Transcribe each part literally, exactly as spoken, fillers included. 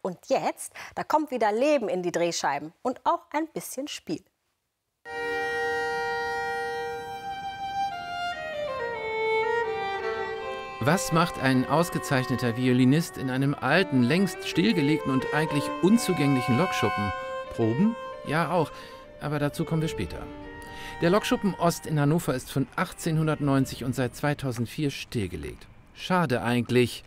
Und jetzt, da kommt wieder Leben in die Drehscheiben und auch ein bisschen Spiel. Was macht ein ausgezeichneter Violinist in einem alten, längst stillgelegten und eigentlich unzugänglichen Lokschuppen? Proben? Ja, auch. Aber dazu kommen wir später. Der Lokschuppen Ost in Hannover ist von achtzehnhundertneunzig und seit zweitausendvier stillgelegt. Schade eigentlich,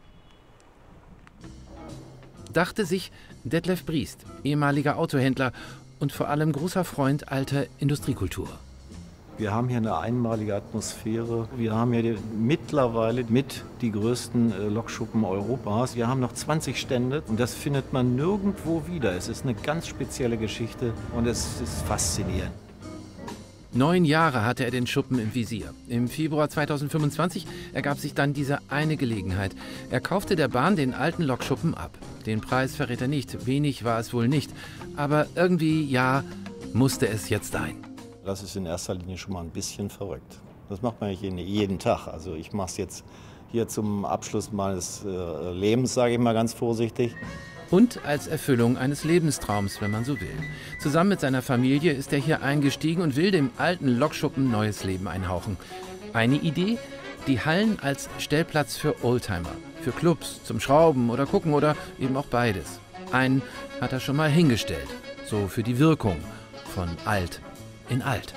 dachte sich Detlef Briest, ehemaliger Autohändler und vor allem großer Freund alter Industriekultur. Wir haben hier eine einmalige Atmosphäre. Wir haben hier mittlerweile mit die größten äh, Lokschuppen Europas. Wir haben noch zwanzig Stände und das findet man nirgendwo wieder. Es ist eine ganz spezielle Geschichte und es ist faszinierend. Neun Jahre hatte er den Schuppen im Visier. Im Februar zweitausendfünfundzwanzig ergab sich dann diese eine Gelegenheit. Er kaufte der Bahn den alten Lokschuppen ab. Den Preis verrät er nicht, wenig war es wohl nicht. Aber irgendwie, ja, musste es jetzt sein. Das ist in erster Linie schon mal ein bisschen verrückt. Das macht man nicht jeden Tag. Also ich mache es jetzt hier zum Abschluss meines äh, Lebens, sage ich mal ganz vorsichtig. Und als Erfüllung eines Lebenstraums, wenn man so will. Zusammen mit seiner Familie ist er hier eingestiegen und will dem alten Lokschuppen neues Leben einhauchen. Eine Idee? Die Hallen als Stellplatz für Oldtimer. Für Clubs, zum Schrauben oder Gucken oder eben auch beides. Einen hat er schon mal hingestellt. So für die Wirkung von alt in alt.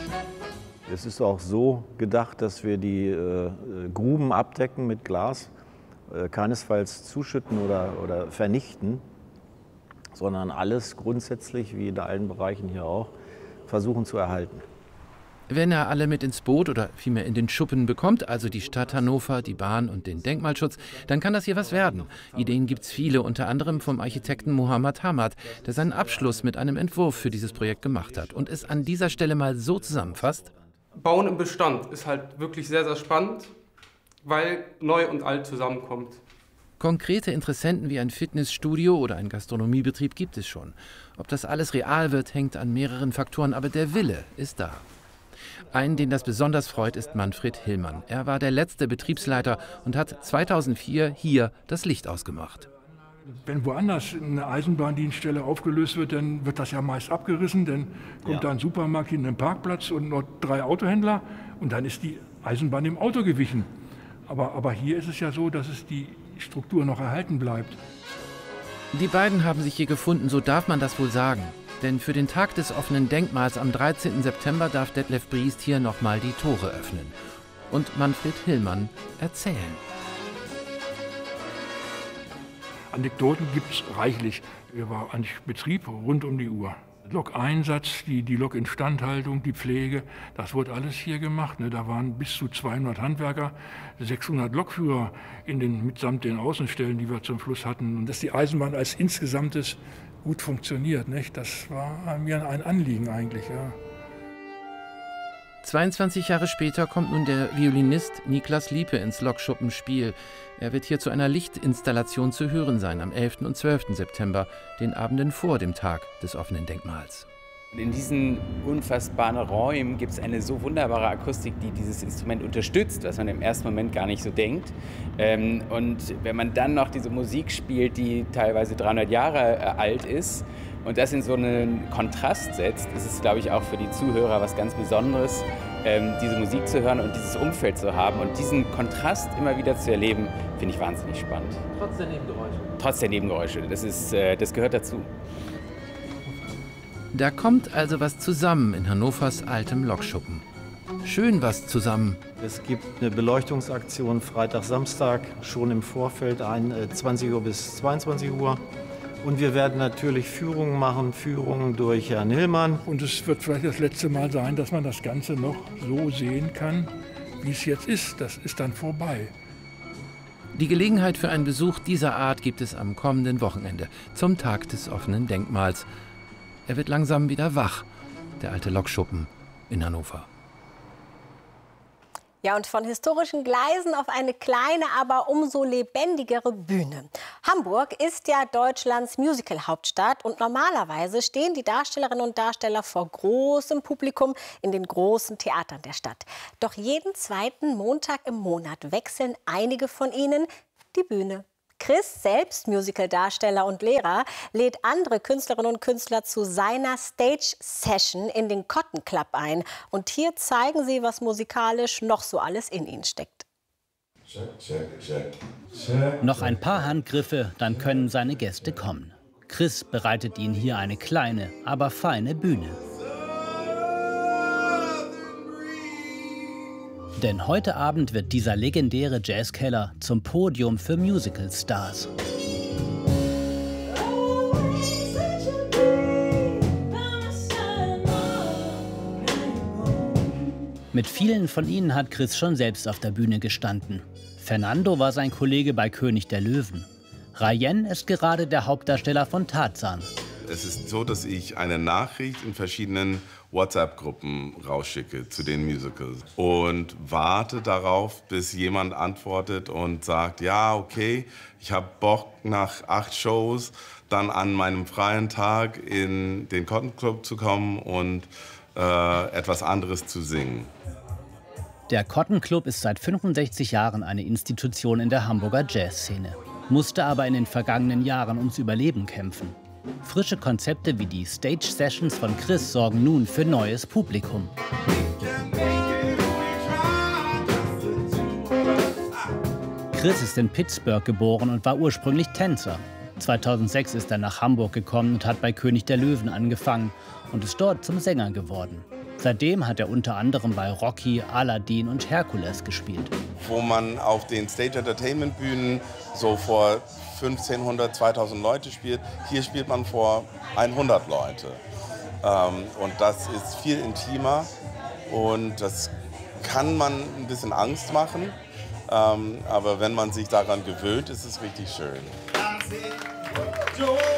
Es ist auch so gedacht, dass wir die äh, Gruben abdecken mit Glas. Keinesfalls zuschütten oder, oder vernichten, sondern alles grundsätzlich, wie in allen Bereichen hier auch, versuchen zu erhalten. Wenn er alle mit ins Boot oder vielmehr in den Schuppen bekommt, also die Stadt Hannover, die Bahn und den Denkmalschutz, dann kann das hier was werden. Ideen gibt's viele, unter anderem vom Architekten Mohammad Hamad, der seinen Abschluss mit einem Entwurf für dieses Projekt gemacht hat und es an dieser Stelle mal so zusammenfasst. Bauen im Bestand ist halt wirklich sehr, sehr spannend, weil neu und alt zusammenkommt. Konkrete Interessenten wie ein Fitnessstudio oder ein Gastronomiebetrieb gibt es schon. Ob das alles real wird, hängt an mehreren Faktoren, aber der Wille ist da. Einen, den das besonders freut, ist Manfred Hillmann. Er war der letzte Betriebsleiter und hat zweitausendvier hier das Licht ausgemacht. Wenn woanders eine Eisenbahndienststelle aufgelöst wird, dann wird das ja meist abgerissen. Dann kommt ja da ein Supermarkt in den Parkplatz und noch drei Autohändler und dann ist die Eisenbahn im Auto gewichen. Aber, aber hier ist es ja so, dass es die Struktur noch erhalten bleibt. Die beiden haben sich hier gefunden, so darf man das wohl sagen. Denn für den Tag des offenen Denkmals am dreizehnten September darf Detlef Briest hier nochmal die Tore öffnen. Und Manfred Hillmann erzählen. Anekdoten gibt es reichlich. Hier war eigentlich Betrieb rund um die Uhr. Lok-Einsatz, die, die Lok-Instandhaltung, die Pflege, das wurde alles hier gemacht. Ne? Da waren bis zu zweihundert Handwerker, sechshundert Lokführer in den, mitsamt den Außenstellen, die wir zum Schluss hatten. Und dass die Eisenbahn als Insgesamtes gut funktioniert, nicht? Das war mir ein Anliegen eigentlich. Ja. zweiundzwanzig Jahre später kommt nun der Violinist Niklas Liepe ins Lokschuppenspiel. Er wird hier zu einer Lichtinstallation zu hören sein am elften und zwölften September, den Abenden vor dem Tag des offenen Denkmals. In diesen unfassbaren Räumen gibt es eine so wunderbare Akustik, die dieses Instrument unterstützt, was man im ersten Moment gar nicht so denkt. Und wenn man dann noch diese Musik spielt, die teilweise dreihundert Jahre alt ist, und das in so einen Kontrast setzt, ist es, glaube ich, auch für die Zuhörer was ganz Besonderes, ähm, diese Musik zu hören und dieses Umfeld zu haben. Und diesen Kontrast immer wieder zu erleben, finde ich wahnsinnig spannend. Trotz der Nebengeräusche? Trotz der Nebengeräusche. Das, ist, äh, das gehört dazu. Da kommt also was zusammen in Hannovers altem Lokschuppen. Schön was zusammen. Es gibt eine Beleuchtungsaktion Freitag, Samstag, schon im Vorfeld, ein, äh, zwanzig Uhr bis zweiundzwanzig Uhr. Und wir werden natürlich Führungen machen, Führungen durch Herrn Hillmann. Und es wird vielleicht das letzte Mal sein, dass man das Ganze noch so sehen kann, wie es jetzt ist. Das ist dann vorbei. Die Gelegenheit für einen Besuch dieser Art gibt es am kommenden Wochenende, zum Tag des offenen Denkmals. Er wird langsam wieder wach, der alte Lokschuppen in Hannover. Ja, und von historischen Gleisen auf eine kleine, aber umso lebendigere Bühne. Hamburg ist ja Deutschlands Musical-Hauptstadt und normalerweise stehen die Darstellerinnen und Darsteller vor großem Publikum in den großen Theatern der Stadt. Doch jeden zweiten Montag im Monat wechseln einige von ihnen die Bühne. Chris, selbst Musical-Darsteller und Lehrer, lädt andere Künstlerinnen und Künstler zu seiner Stage-Session in den Cotton Club ein. Und hier zeigen sie, was musikalisch noch so alles in ihnen steckt. Check, check, check, check. Noch ein paar Handgriffe, dann können seine Gäste kommen. Chris bereitet ihnen hier eine kleine, aber feine Bühne. Denn heute Abend wird dieser legendäre Jazzkeller zum Podium für Musical-Stars. Mit vielen von ihnen hat Chris schon selbst auf der Bühne gestanden. Fernando war sein Kollege bei König der Löwen. Rayen ist gerade der Hauptdarsteller von Tarzan. Es ist so, dass ich eine Nachricht in verschiedenen WhatsApp-Gruppen rausschicke zu den Musicals und warte darauf, bis jemand antwortet und sagt, ja, okay, ich habe Bock nach acht Shows dann an meinem freien Tag in den Cotton Club zu kommen und äh, etwas anderes zu singen. Der Cotton Club ist seit fünfundsechzig Jahren eine Institution in der Hamburger Jazzszene, musste aber in den vergangenen Jahren ums Überleben kämpfen. Frische Konzepte wie die Stage-Sessions von Chris sorgen nun für neues Publikum. Chris ist in Pittsburgh geboren und war ursprünglich Tänzer. zweitausendsechs ist er nach Hamburg gekommen und hat bei König der Löwen angefangen und ist dort zum Sänger geworden. Seitdem hat er unter anderem bei Rocky, Aladdin und Herkules gespielt. Wo man auf den Stage-Entertainment-Bühnen so vor fünfzehnhundert, zweitausend Leute spielt, hier spielt man vor hundert Leute. Ähm, und das ist viel intimer und das kann man ein bisschen Angst machen. Ähm, aber wenn man sich daran gewöhnt, ist es richtig schön.